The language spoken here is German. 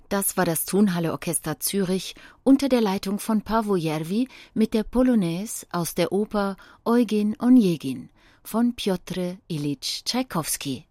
Das war das Tonhalle Orchester Zürich unter der Leitung von Paavo Järvi mit der Polonaise aus der Oper Eugen Onegin von Pjotr Ilyitsch Tschaikowski.